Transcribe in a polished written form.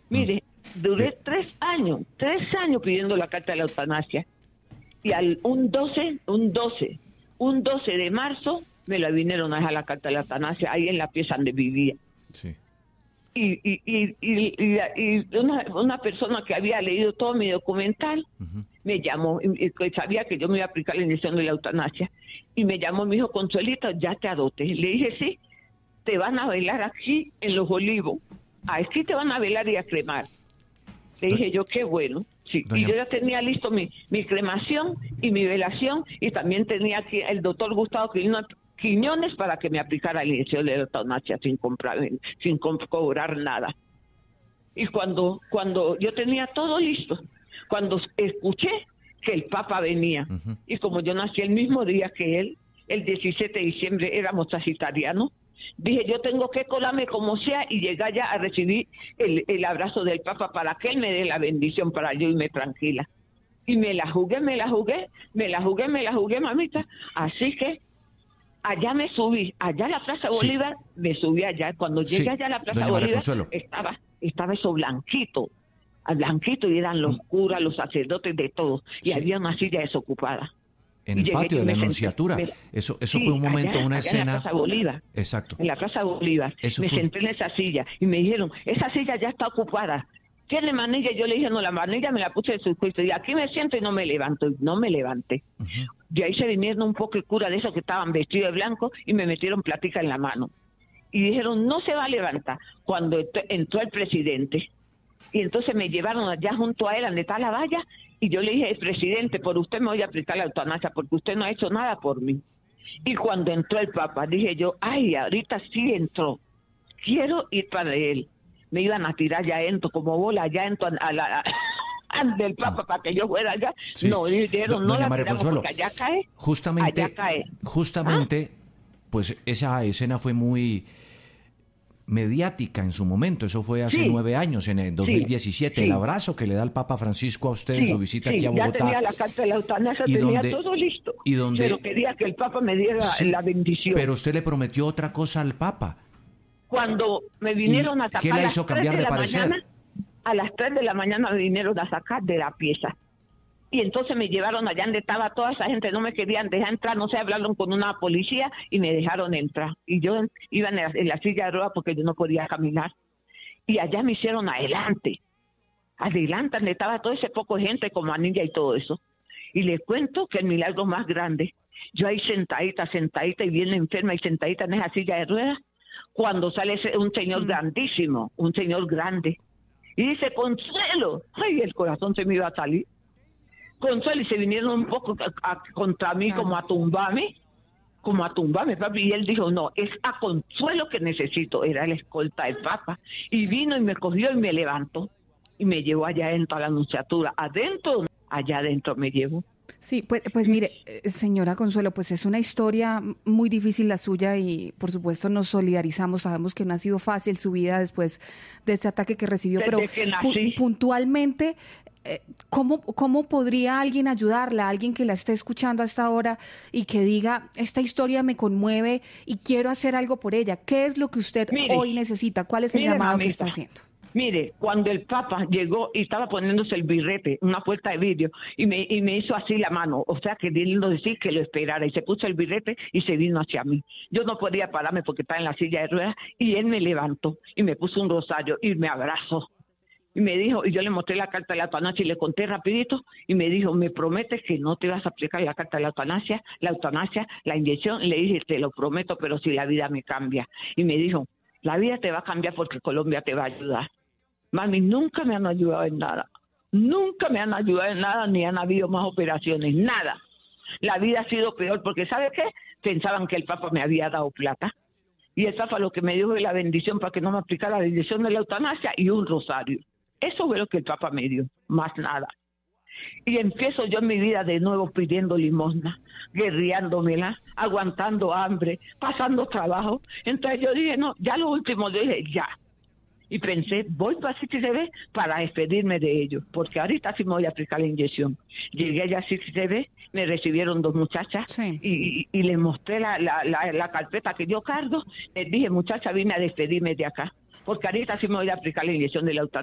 Mire, duré 3 años pidiendo la carta de la eutanasia. Y un 12 de marzo me la vinieron a dejar la carta de la eutanasia ahí en la pieza donde vivía. Sí. Y una persona que había leído todo mi documental me llamó, y sabía que yo me iba a aplicar la inyección de la eutanasia, y me llamó, me dijo, Consuelito, ya te adopté. Le dije, sí, te van a velar aquí en Los Olivos, aquí te van a velar y a cremar. Le dije yo, qué bueno. Sí, y yo ya tenía listo mi cremación y mi velación, y también tenía aquí el doctor Gustavo Quiñones para que me aplicara la inyección de la eutanasia sin cobrar nada. Y cuando yo tenía todo listo, cuando escuché que el Papa venía, y como yo nací el mismo día que él, el 17 de diciembre, éramos sagitarianos, dije, yo tengo que colarme como sea y llegar ya a recibir el abrazo del Papa para que él me dé la bendición para yo irme tranquila. Y me la jugué, mamita. Así que allá me subí, allá a la Plaza Bolívar, me subí allá. Cuando llegué allá a la Plaza Bolívar, estaba eso blanquito, y eran los curas, los sacerdotes, de todo. Y había una silla desocupada. En el patio de la Anunciatura. Eso fue un momento, una escena. En la Plaza Bolívar. Exacto. En la Plaza Bolívar. Senté en esa silla y me dijeron, esa silla ya está ocupada. ¿Tiene manilla? Yo le dije, no, la manilla me la puse de su juicio. Y aquí me siento y no me levanto. Y no me levanté. De ahí se vinieron un poco el cura de esos que estaban vestidos de blanco y me metieron platica en la mano. Y dijeron, no se va a levantar. Cuando entró el presidente. Y entonces me llevaron allá junto a él, donde está la valla, y yo le dije, presidente, por usted me voy a aplicar la eutanasia, porque usted no ha hecho nada por mí. Y cuando entró el Papa, dije yo, ay, ahorita sí entró, quiero ir para él. Me iban a tirar ya adentro, como bola, allá adentro del Papa, para que yo fuera allá. Sí. No, dijeron, no la tiramos porque allá cae. Justamente, pues esa escena fue muy mediática en su momento. Eso fue hace 9 años, en el 2017. El abrazo que le da el Papa Francisco a usted en su visita aquí a Bogotá. Ya tenía la carta de la eutanasia, tenía todo listo. Pero quería que el Papa me diera la bendición. Pero usted le prometió otra cosa al Papa. Cuando me vinieron a sacar, ¿qué la hizo cambiar de parecer? A las 3 de la mañana me vinieron a sacar de la pieza. Y entonces me llevaron allá donde estaba toda esa gente, no me querían dejar entrar, no sé, hablaron con una policía y me dejaron entrar. Y yo iba en la silla de ruedas porque yo no podía caminar. Y allá me hicieron adelante donde estaba todo ese poco de gente como Anilla y todo eso. Y les cuento que el milagro más grande, yo ahí sentadita y bien enferma y sentadita en esa silla de ruedas, cuando sale un señor grandísimo, un señor grande, y dice, Consuelo, ay, el corazón se me iba a salir. Consuelo, y se vinieron un poco contra mí, como a tumbarme, papi, y él dijo, no, es a Consuelo que necesito. Era el escolta del Papa, y vino y me cogió y me levantó, y me llevó allá adentro a la Anunciatura, allá adentro me llevó. Sí, pues mire, señora Consuelo, pues es una historia muy difícil la suya y por supuesto nos solidarizamos, sabemos que no ha sido fácil su vida después de este ataque que recibió, pero puntualmente, ¿cómo podría alguien ayudarla, alguien que la esté escuchando a esta hora y que diga, esta historia me conmueve y quiero hacer algo por ella? ¿Qué es lo que usted hoy necesita? ¿Cuál es el llamado que está haciendo? Mire, cuando el Papa llegó y estaba poniéndose el birrete, una puerta de vidrio, y me hizo así la mano, o sea, queriendo decir que lo esperara, y se puso el birrete y se vino hacia mí. Yo no podía pararme porque estaba en la silla de ruedas, y él me levantó y me puso un rosario y me abrazó. Y me dijo, y yo le mostré la carta de la eutanasia y le conté rapidito, y me dijo, ¿me prometes que no te vas a aplicar la carta de la eutanasia, la inyección? Le dije, te lo prometo, pero si la vida me cambia. Y me dijo, la vida te va a cambiar porque Colombia te va a ayudar. Mami, nunca me han ayudado en nada, ni han habido más operaciones, nada. La vida ha sido peor porque, ¿sabe qué? Pensaban que el Papa me había dado plata. Y el Papa lo que me dio fue la bendición para que no me aplicara la inyección de la eutanasia y un rosario. Eso fue lo que el Papa me dio, más nada. Y empiezo yo en mi vida de nuevo pidiendo limosna, guerreándomela, aguantando hambre, pasando trabajo. Entonces yo dije, no, ya lo último, yo dije, ya. Y pensé, voy para CICIB para despedirme de ellos, porque ahorita sí me voy a aplicar la inyección. Llegué allá a CICIB, me recibieron 2 muchachas y les mostré la carpeta que yo cargo. Les dije, muchacha, vine a despedirme de acá, porque ahorita sí me voy a aplicar la inyección de la eutanasia.